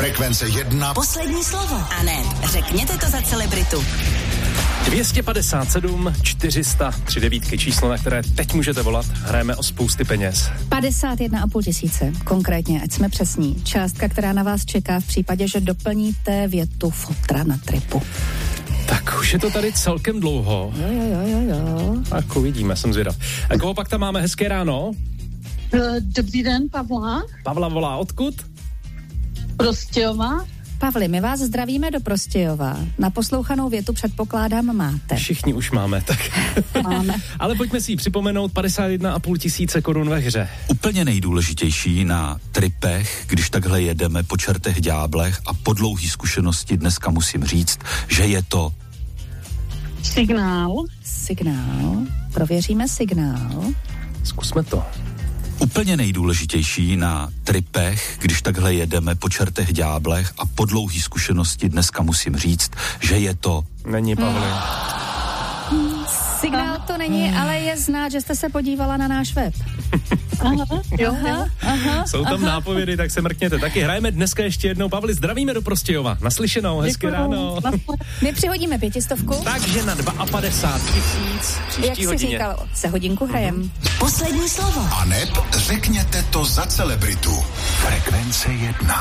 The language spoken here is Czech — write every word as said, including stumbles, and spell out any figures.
Frekvence jedna. Poslední slovo. A ne, řekněte to za celebritu. dvě stě padesát sedm čtyři sta tři devítky, číslo, na které teď můžete volat. Hrajeme o spousty peněz. padesát jedna a půl tisíce, konkrétně, ať jsme přesní. Částka, která na vás čeká v případě, že doplníte větu fotra na tripu. Tak už je to tady celkem dlouho. Jo, jo, jo, jo, jo. Tak uvidíme, jsem zvědav. A koho pak tam máme? Hezké ráno. Dobrý den, Pavla. Pavla volá odkud? Prostějova. Pavli, my vás zdravíme do Prostějova. Naposlouchanou větu předpokládám máte. Všichni už máme, tak. Máme. Ale pojďme si ji připomenout, padesát jedna a půl tisíce korun ve hře. Úplně nejdůležitější na tripech, když takhle jedeme po čertech ďáblech a po dlouhý zkušenosti dneska musím říct, že je to Signál. Signál. Prověříme signál. Zkusme to. Úplně nejdůležitější na tripech, když takhle jedeme po čertech ďáblech a po dlouhý zkušenosti dneska musím říct, že je to... Není, Pavli. Signál to není, ale je znát, že jste se podívala na náš web. Aha, jo, Aha, aha, Jsou tam aha. nápovědy, tak se mrkněte. Taky hrajeme dneska ještě jednou. Pavli, zdravíme do Prostějova. Naslyšenou, hezké Děkuju. ráno. My přihodíme pětistovku. Takže na padesát dva tisíc příští Jak jsi hodině. říkal, se hodinku hrajem. Poslední slovo. A neb řekněte to za celebritu. Frekvence jedna.